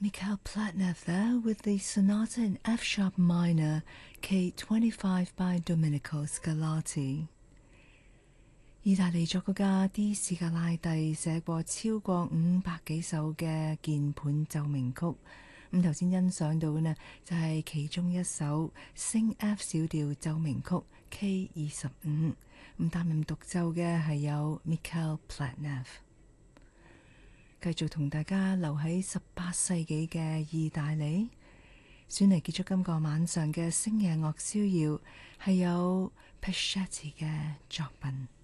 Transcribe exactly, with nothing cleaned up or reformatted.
Michael Platnev there with the Sonata in F sharp minor, K twenty-five by Domenico Scarlatti。意大利作曲家 D 士格拉蒂寫過超過五百幾首嘅鍵盤奏鳴曲，咁頭先欣賞到嘅呢就係、是、其中一首升 F 小調奏鳴曲 K 二十五，咁擔任獨奏嘅係有 Michael Platnev。繼續同大家留喺十八世紀嘅意大利，選嚟結束今個晚上嘅星夜樂逍遙，係有 Peschetti 嘅作品。